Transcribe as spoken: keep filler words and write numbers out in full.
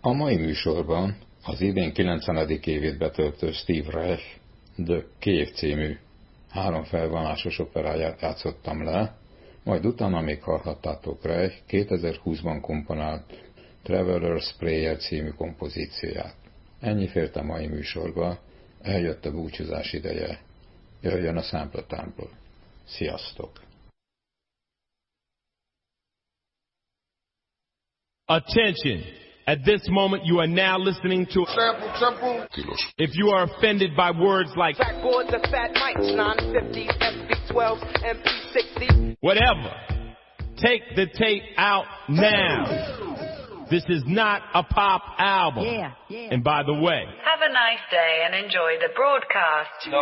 A mai műsorban az idén kilencvenedik évét betöltő Steve Reich The Cave című három felvonásos operáját játszottam le, majd utána még hallhattátok Reich kétezer-húszban komponált Traveler's Prayer című kompozícióját. Ennyi fért a mai műsorba, eljött a búcsúzás ideje. Jöjjön a Sample Temple. Sziasztok! Attention! At this moment, you are now listening to Sample Temple. If you are offended by words like backboards of fat mics, nine fifties, M P twelves, M P sixties, whatever, take the tape out now. This is not a pop album. Yeah, yeah. And by the way, have a nice day and enjoy the broadcast. No